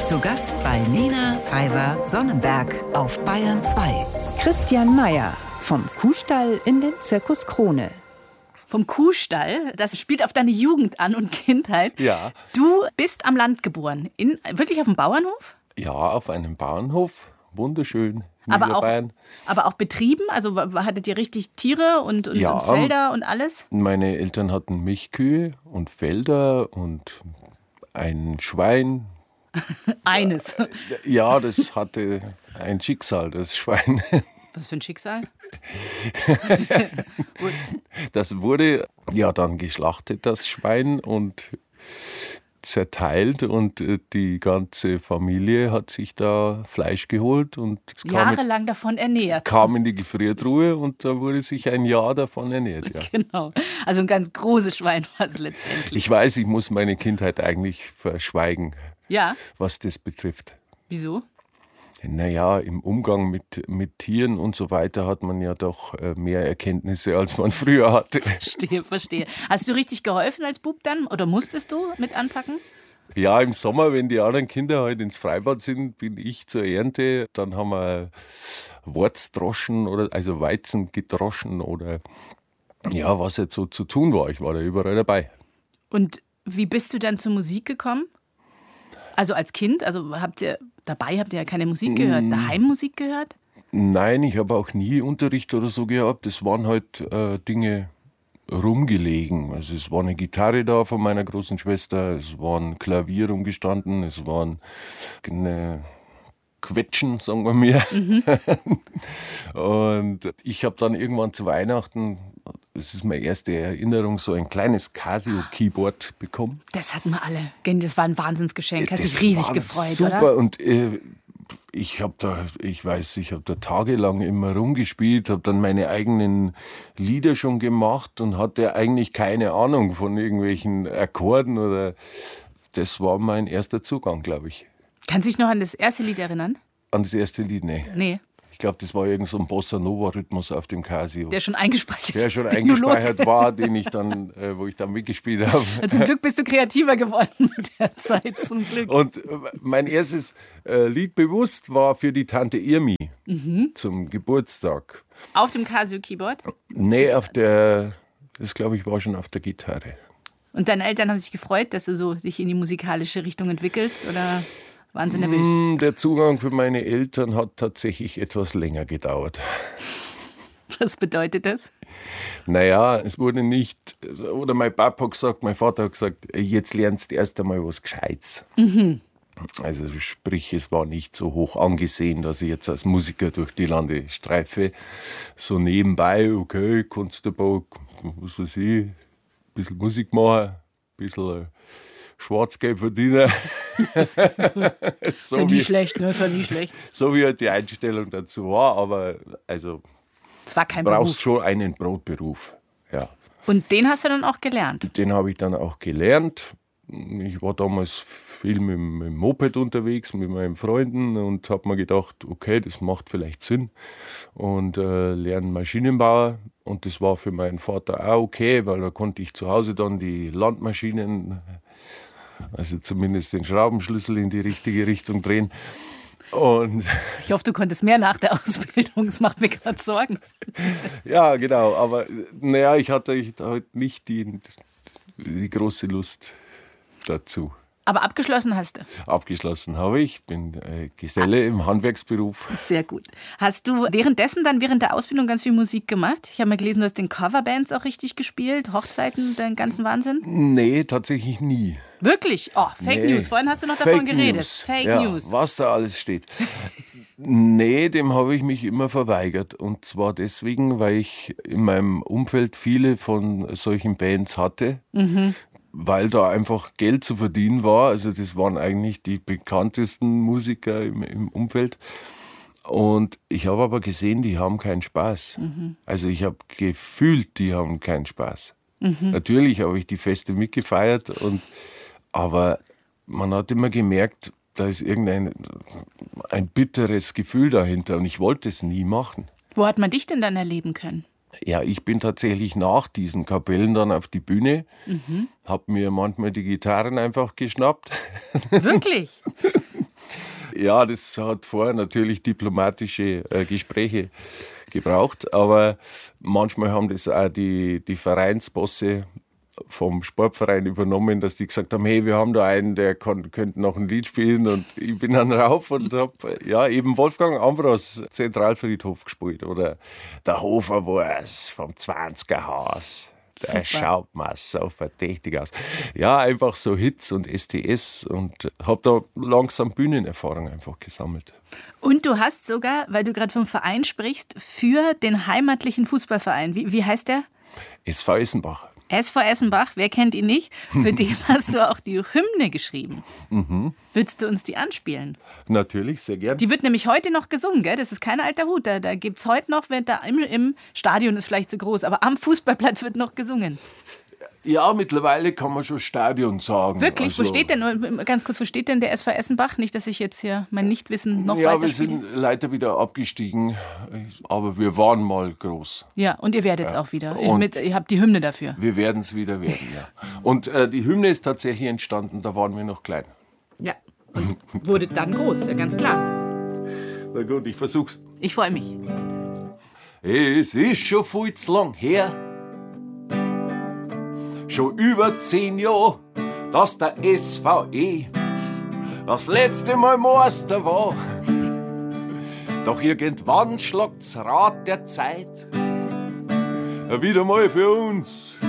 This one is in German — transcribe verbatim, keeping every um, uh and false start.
Zu Gast bei Nina Pfeiffer-Sonnenberg auf Bayern zwei. Christian Meyer vom Kuhstall in den Zirkus Krone. Vom Kuhstall, das spielt auf deine Jugend an und Kindheit. Ja. Du bist am Land geboren, in, wirklich auf dem Bauernhof? Ja, auf einem Bauernhof, wunderschön. Aber auch, aber auch betrieben? Also hattet ihr richtig Tiere und, und, ja, und Felder und alles? Meine Eltern hatten Milchkühe und Felder und ein Schwein. Eines. Ja, das hatte ein Schicksal, das Schwein. Was für ein Schicksal? Das wurde ja dann geschlachtet, das Schwein, und zerteilt, und die ganze Familie hat sich da Fleisch geholt und es jahrelang kam, davon ernährt. Kam in die Gefriertruhe und da wurde sich ein Jahr davon ernährt. Ja. Genau, also ein ganz großes Schwein war es letztendlich. Ich weiß, ich muss meine Kindheit eigentlich verschweigen, ja. Was das betrifft. Wieso? Naja, im Umgang mit, mit Tieren und so weiter hat man ja doch mehr Erkenntnisse, als man früher hatte. Verstehe, verstehe. Hast du richtig geholfen als Bub dann oder musstest du mit anpacken? Ja, im Sommer, wenn die anderen Kinder halt ins Freibad sind, bin ich zur Ernte. Dann haben wir Wurzdroschen, oder also Weizen gedroschen oder ja, was jetzt so zu tun war. Ich war da überall dabei. Und wie bist du dann zur Musik gekommen? Also als Kind, also habt ihr dabei habt ihr ja keine Musik gehört, daheim Musik gehört? Nein, ich habe auch nie Unterricht oder so gehabt. Es waren halt äh, Dinge rumgelegen. Also es war eine Gitarre da von meiner großen Schwester, es war ein Klavier rumgestanden, es waren eine Quetschen, sagen wir mir. Mhm. Und ich habe dann irgendwann zu Weihnachten, das ist meine erste Erinnerung, so ein kleines Casio-Keyboard bekommen. Das hatten wir alle. Das war ein Wahnsinnsgeschenk. Hast das dich riesig gefreut, super. Oder? Und äh, ich habe da, ich weiß, ich habe da tagelang immer rumgespielt, habe dann meine eigenen Lieder schon gemacht und hatte eigentlich keine Ahnung von irgendwelchen Akkorden oder. Das war mein erster Zugang, glaube ich. Kannst du dich noch an das erste Lied erinnern? An das erste Lied, nee. Nee. Ich glaube, das war irgend so ein Bossa-Nova-Rhythmus auf dem Casio. Der schon eingespeichert Der schon eingespeichert war, den ich dann, äh, wo ich dann mitgespielt habe. Zum Glück bist du kreativer geworden mit der Zeit, zum Glück. Und mein erstes äh, Lied bewusst war für die Tante Irmi mhm. zum Geburtstag. Auf dem Casio-Keyboard? Nee, auf der, das glaube ich war schon auf der Gitarre. Und deine Eltern haben sich gefreut, dass du so dich in die musikalische Richtung entwickelst, oder waren sie nervös? Der Zugang für meine Eltern hat tatsächlich etwas länger gedauert. Was bedeutet das? Naja, es wurde nicht, oder mein Papa hat gesagt, mein Vater hat gesagt, jetzt lernst du erst einmal was Gescheites. Mhm. Also sprich, es war nicht so hoch angesehen, dass ich jetzt als Musiker durch die Lande streife. So nebenbei, okay, kannst du ein paar, was weiß ich, ein bisschen Musik machen, ein bisschen Schwarzgeld verdienen. so ist ja nie schlecht, ne? Ist ja nie schlecht. So wie halt die Einstellung dazu war, aber also es war kein du brauchst Beruf. schon einen Brotberuf. Ja. Und den hast du dann auch gelernt? Den habe ich dann auch gelernt. Ich war damals viel mit dem Moped unterwegs, mit meinen Freunden, und habe mir gedacht, okay, das macht vielleicht Sinn, und äh, lerne Maschinenbauer. Und das war für meinen Vater auch okay, weil da konnte ich zu Hause dann die Landmaschinen, also zumindest den Schraubenschlüssel in die richtige Richtung drehen. Und ich hoffe, du konntest mehr nach der Ausbildung, das macht mir gerade Sorgen. Ja, genau, aber naja, ich hatte halt nicht die, die große Lust dazu. Aber abgeschlossen hast du? Abgeschlossen habe ich, bin äh, Geselle ah. im Handwerksberuf. Sehr gut. Hast du währenddessen dann während der Ausbildung ganz viel Musik gemacht? Ich habe mal gelesen, du hast den Coverbands auch richtig gespielt, Hochzeiten, den ganzen Wahnsinn? Nee, tatsächlich nie. Wirklich? Oh, Fake nee. News. Vorhin hast du noch Fake davon geredet. News. Fake ja, News. Was da alles steht. Nee, dem habe ich mich immer verweigert. Und zwar deswegen, weil ich in meinem Umfeld viele von solchen Bands hatte. Mhm. Weil da einfach Geld zu verdienen war. Also das waren eigentlich die bekanntesten Musiker im, im Umfeld. Und ich habe aber gesehen, die haben keinen Spaß. Mhm. Also ich habe gefühlt, die haben keinen Spaß. Mhm. Natürlich habe ich die Feste mitgefeiert, und, aber man hat immer gemerkt, da ist irgendein ein bitteres Gefühl dahinter, und ich wollte es nie machen. Wo hat man dich denn dann erleben können? Ja, ich bin tatsächlich nach diesen Kapellen dann auf die Bühne, mhm. habe mir manchmal die Gitarren einfach geschnappt. Wirklich? Ja, das hat vorher natürlich diplomatische äh, Gespräche gebraucht, aber manchmal haben das auch die, die Vereinsbosse vom Sportverein übernommen, dass die gesagt haben, hey, wir haben da einen, der kann, könnte noch ein Lied spielen, und ich bin dann rauf und habe ja eben Wolfgang Ambros Zentralfriedhof gespielt oder der Hoferwurs vom zwanziger Haus. Der Super. schaut mal so verdächtig aus. Ja, einfach so Hits und S T S, und habe da langsam Bühnenerfahrung einfach gesammelt. Und du hast sogar, weil du gerade vom Verein sprichst, für den heimatlichen Fußballverein, wie, wie heißt der? S V Essenbach. S V Essenbach, wer kennt ihn nicht? Für den hast du auch die Hymne geschrieben. Mhm. Würdest du uns die anspielen? Natürlich, sehr gern. Die wird nämlich heute noch gesungen, gell? Das ist kein alter Hut. Da, da gibt es heute noch, wenn da im, im Stadion ist vielleicht zu groß, aber am Fußballplatz wird noch gesungen. Ja, mittlerweile kann man schon Stadion sagen. Wirklich? Also, Wo steht denn, ganz kurz, wo steht denn der S V Essenbach? Nicht, dass ich jetzt hier mein Nichtwissen noch Ja, weiter wir spiele. sind leider wieder abgestiegen, aber wir waren mal groß. Ja, und ihr werdet es auch wieder. Ihr, Und- mit, ihr habt die Hymne dafür. Wir werden es wieder werden, ja. Und äh, die Hymne ist tatsächlich entstanden, da waren wir noch klein. Ja. Und wurde dann groß, ja, ganz klar. Na gut, ich versuch's. Ich freue mich. Es ist schon viel zu lang her, schon über zehn Jahre, dass der S V E das letzte Mal Meister war. Doch irgendwann schlagt's Rad der Zeit wieder mal für uns